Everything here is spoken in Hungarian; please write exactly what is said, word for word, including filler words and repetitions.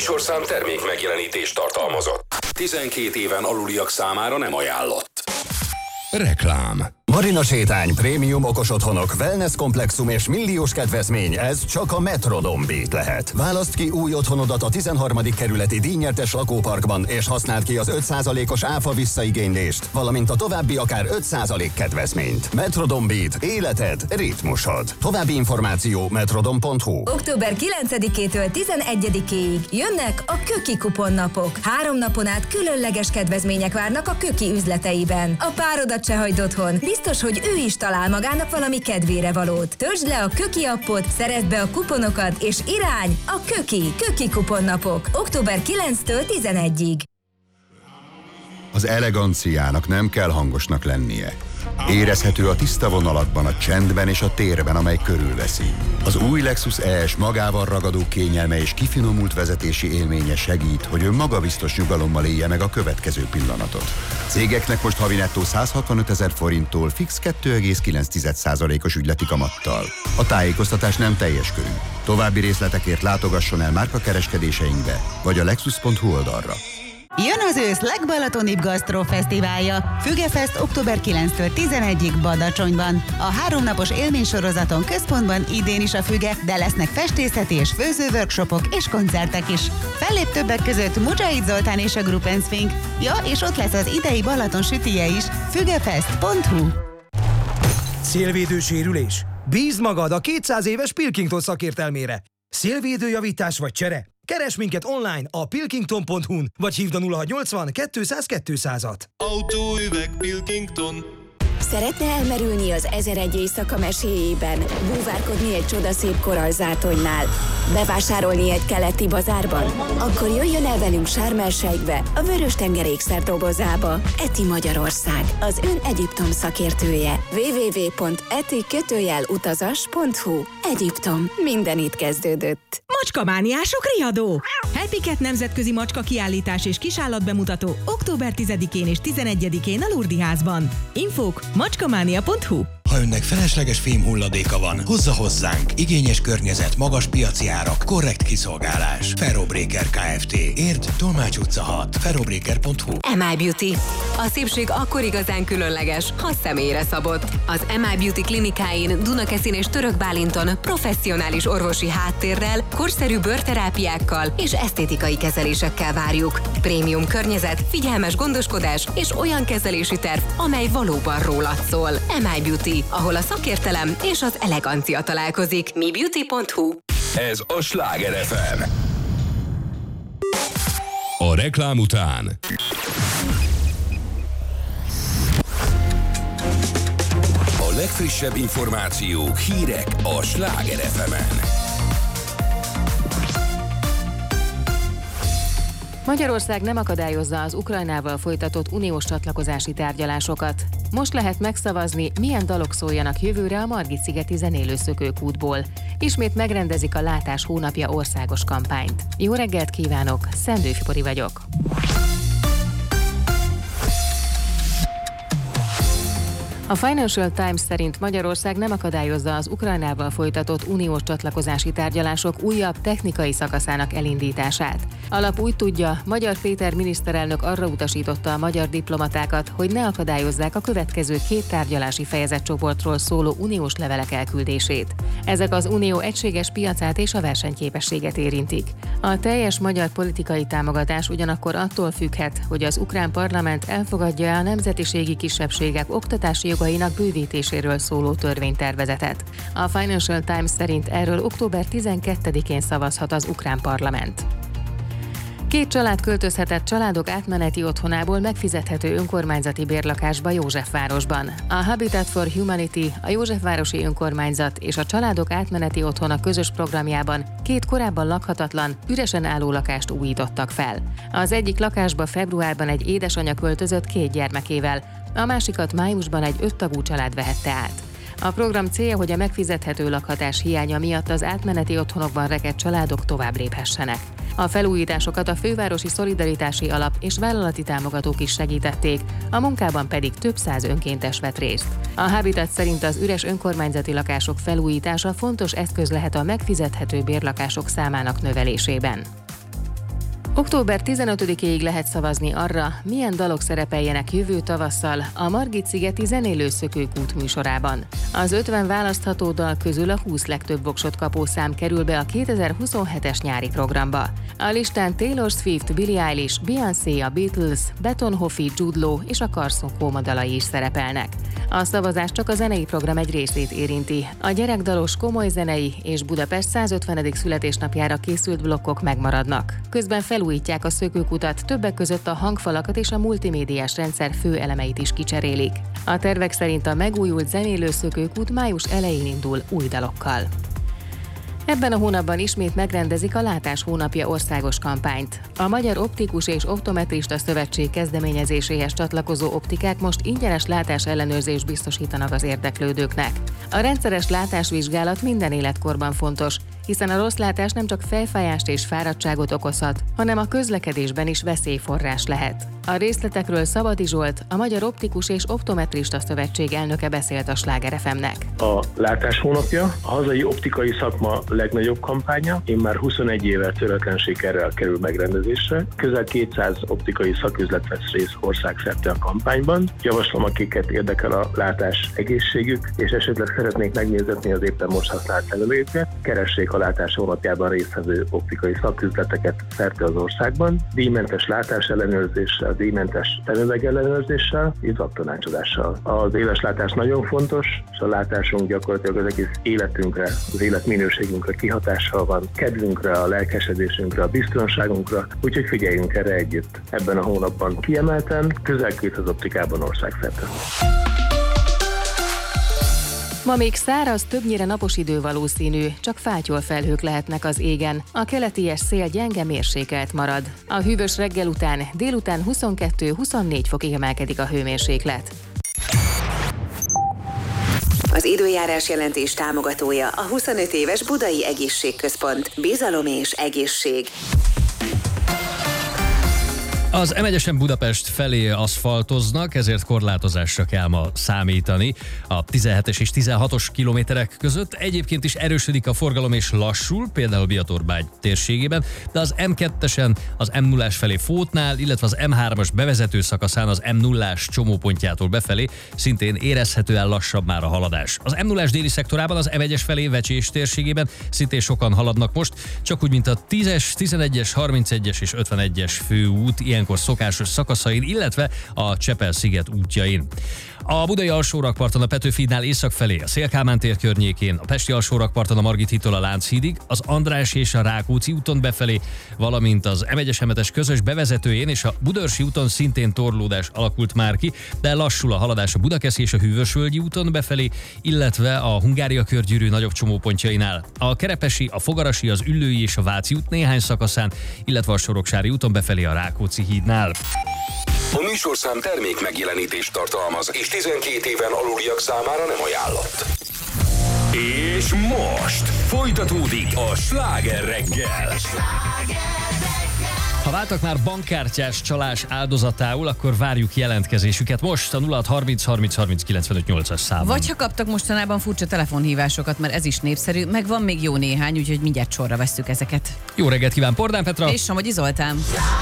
műsorszám termék megjelenítést tartalmazott. tizenkét éven aluliak számára nem ajánlott. Reklám. Marina sétány, prémium okos otthonok, wellness komplexum és milliós kedvezmény, ez csak a Metrodon Beat lehet. Válaszd ki új otthonodat a tizenharmadik kerületi díjnyertes lakóparkban, és használd ki az öt százalékos áfa visszaigénylést, valamint a további akár öt százalék kedvezményt. Metrodon Beat. Életed, ritmusod. További információ metrodon pont hu. október kilencedikétől tizenegyedikéig jönnek a Köki kuponnapok. Három napon át különleges kedvezmények várnak a Köki üzleteiben. A párodat se hagyd otthon. Biztos, hogy ő is talál magának valami kedvére valót. Töltsd le a Köki appot, szerezd be a kuponokat, és irány a Köki. Köki kuponnapok. október kilencedikétől tizenegyedikéig. Az eleganciának nem kell hangosnak lennie. Érezhető a tiszta vonalakban, a csendben és a térben, amely körülveszi. Az új Lexus E S magával ragadó kényelme és kifinomult vezetési élménye segít, hogy ön magabiztos nyugalommal élje meg a következő pillanatot. Cégeknek most havi nettó száz hatvanöt ezer forinttól fix kettő egész kilenc százalékos ügyleti kamattal. A tájékoztatás nem teljes körű. További részletekért látogasson el márkakereskedéseinkbe, vagy a lexus pont hu oldalra. Jön az ősz legbalatonibb gasztrofesztiválja. Fügefest október kilencedikétől tizenegyedikéig Badacsonyban. A háromnapos élménysorozaton központban idén is a Füge, de lesznek festészeti és főző workshopok és koncertek is. Fellép többek között Mujahid Zoltán és a Group and Swing. Ja, és ott lesz az idei Balaton sütije is. fügefest pont hu. Szélvédő sérülés? Bízd magad a kétszáz éves Pilkington szakértelmére. Szélvédőjavítás vagy csere? Keresd minket online a pilkington pont hu-n, vagy hívd a nulla hatszáznyolcvan kétszáz kétszázat. Autóüveg Pilkington. Szeretne elmerülni az ezeregy éjszaka meséjében, búvárkodni egy csodaszép korallzátonynál, bevásárolni egy keleti bazárban? Akkor jöjjön el velünk Sharm el-Sheikbe, a Vörös-tenger ékszer-dobozába. Eti Magyarország, az ön Egyiptom szakértője. double-u double-u double-u pont eti utazas pont hu. Egyiptom. Minden itt kezdődött. Macskamániások riadó! Happy Cat nemzetközi macska kiállítás és kisállatbemutató október tizedikén és tizenegyedikén a Lurdi házban. Infók macskamánia pont hu. Ha önnek felesleges fémhulladéka van, hozza hozzánk. Igényes környezet, magas piaci árak, korrekt kiszolgálás. Ferrobreaker Kft. Érd, Tolmács utca hat. ferrobreaker pont hu. em i Beauty. A szépség akkor igazán különleges, ha személyre szabott. Az em i Beauty klinikáin Dunakeszin és Török Bálinton professzionális orvosi háttérrel, korszerű bőrterápiákkal és esztétikai kezelésekkel várjuk. Prémium környezet, figyelmes gondoskodás és olyan kezelési terv, amely valóban rólad szól. em i Beauty, ahol a szakértelem és az elegancia találkozik. mi beauty pont hu. Ez a Sláger ef em. A reklám után a legfrissebb információk, hírek a Sláger ef emen. Magyarország nem akadályozza az Ukrajnával folytatott uniós csatlakozási tárgyalásokat. Most lehet megszavazni, milyen dalok szóljanak jövőre a Margit-szigeti zenélő szökőkútból. Ismét megrendezik a Látás hónapja országos kampányt. Jó reggelt kívánok, Szendő Fipori vagyok. A Financial Times szerint Magyarország nem akadályozza az Ukrajnával folytatott uniós csatlakozási tárgyalások újabb technikai szakaszának elindítását. A lap úgy tudja, Magyar Péter miniszterelnök arra utasította a magyar diplomatákat, hogy ne akadályozzák a következő két tárgyalási fejezetcsoportról szóló uniós levelek elküldését. Ezek az unió egységes piacát és a versenyképességet érintik. A teljes magyar politikai támogatás ugyanakkor attól függhet, hogy az ukrán parlament elfogadja a nemzetiségi kisebbségek oktatási jogainak bővítéséről szóló törvénytervezetet. A Financial Times szerint erről október tizenkettedikén szavazhat az ukrán parlament. Két család költözhetett családok átmeneti otthonából megfizethető önkormányzati bérlakásba Józsefvárosban. A Habitat for Humanity, a Józsefvárosi Önkormányzat és a Családok Átmeneti Otthona közös programjában két korábban lakhatatlan, üresen álló lakást újítottak fel. Az egyik lakásba februárban egy édesanyja költözött két gyermekével, a másikat májusban egy öttagú család vehette át. A program célja, hogy a megfizethető lakhatás hiánya miatt az átmeneti otthonokban rekedt családok tovább léphessenek. A felújításokat a Fővárosi Szolidaritási Alap és vállalati támogatók is segítették, a munkában pedig több száz önkéntes vett részt. A Habitat szerint az üres önkormányzati lakások felújítása fontos eszköz lehet a megfizethető bérlakások számának növelésében. október tizenötödikéig lehet szavazni arra, milyen dalok szerepeljenek jövő tavasszal a Margit-szigeti Zenélő Szökőkút műsorában. Az ötven választható dal közül a húsz legtöbb voksot kapó szám kerül be a kétezer-huszonhetes nyári programba. A listán Taylor Swift, Billie Eilish, Beyoncé, a Beatles, Betonhoffi, Jude Law és a Carson Kóma dalai is szerepelnek. A szavazás csak a zenei program egy részét érinti. A gyerekdalos, komoly zenei és Budapest százötvenedik születésnapjára készült blokkok megmaradnak. Közben felújítják a szökőkutat, többek között a hangfalakat és a multimédiás rendszer fő elemeit is kicserélik. A tervek szerint a megújult Zenélő Szökőkút május elején indul új dalokkal. Ebben a hónapban ismét megrendezik a Látás hónapja országos kampányt. A Magyar Optikus és Optometrista Szövetség kezdeményezéséhez csatlakozó optikák most ingyenes látás ellenőrzést biztosítanak az érdeklődőknek. A rendszeres látásvizsgálat minden életkorban fontos, hiszen a rossz látás nem csak fejfájást és fáradtságot okozhat, hanem a közlekedésben is veszélyforrás lehet. A részletekről Szabadi Zsolt, a Magyar Optikus és Optometrista Szövetség elnöke beszélt a Sláger ef em-nek. A Látás hónapja a hazai optikai szakma legnagyobb kampánya, én már huszonegy éve töretlen sikerrel kerül megrendezésre. Közel kétszáz optikai szaküzlet vesz részt országszerte a kampányban. Javaslom, akiket érdekel a látás egészségük, és esetleg szeretnék megnézetni az éppen most használt szemüvegeket, keressék a Látás hónapjában résztvevő optikai szaküzleteket szerte az országban, díjmentes látás ellenőrzéssel, díjmentes szemüveg ellenőrzéssel, és szaktanácsadással. Az éles látás nagyon fontos, és a látásunk gyakorlatilag az egész életünkre, az életminőségünkre kihatással van, kedvünkre, a lelkesedésünkre, a biztonságunkra, úgyhogy figyeljünk erre együtt. Ebben a hónapban kiemelten, közel kétszáz optikában országszerte. Ma még száraz, többnyire napos idő valószínű, csak fátyolfelhők lehetnek az égen. A keleties szél gyenge mérsékelt marad. A hűvös reggel után délután huszonkettő-huszonnégy fokig emelkedik a hőmérséklet. Az időjárás jelentés támogatója a huszonöt éves Budai Egészségközpont. Bizalom és egészség. Az em egyesen Budapest felé aszfaltoznak, ezért korlátozásra kell ma számítani a tizenhetes és tizenhatos kilométerek között. Egyébként is erősödik a forgalom és lassul, például Biatorbágy térségében, de az em kettesen az em nullás felé Fótnál, illetve az em hármas bevezető szakaszán az em nullás csomópontjától befelé szintén érezhetően lassabb már a haladás. Az em nullás déli szektorában az em egyes felé Vecsés térségében szintén sokan haladnak most, csak úgy, mint a tízes, tizenegyes, harmincegyes és ötvenegyes főút ilyenkor szokásos szakaszain, illetve a Csepel-sziget útjain. A budai alsórakparton a Petőfidnál észak felé, a Széll-Kálmán tér környékén, a pesti alsórakparton a Margit hídtól a Lánchídig, az András és a Rákóczi úton befelé, valamint az em egyes em hetes közös bevezetőjén és a Budaörsi úton szintén torlódás alakult már ki, de lassul a haladás a Budakeszi és a Hűvösvölgyi úton befelé, illetve a Hungária körgyűrű nagyobb csomópontjainál. A Kerepesi, a Fogarasi, az Üllői és a Váci út néhány szakaszán, illetve a Soroksári úton befelé a Rákóczi hídnál. A műsorszám termék megjelenítést tartalmaz, és tizenkét éven aluliak számára nem ajánlott. És most folytatódik a Sláger reggel. Ha váltak már bankkártyás csalás áldozatául, akkor várjuk jelentkezésüket most a nulla hat harminc harminc harminc kilencvenöt nyolcas számon. Vagy ha kaptak mostanában furcsa telefonhívásokat, mert ez is népszerű, meg van még jó néhány, úgyhogy mindjárt sorra vesszük ezeket. Jó reggelt kíván, Pordán Petra! És Somogyi Zoltán.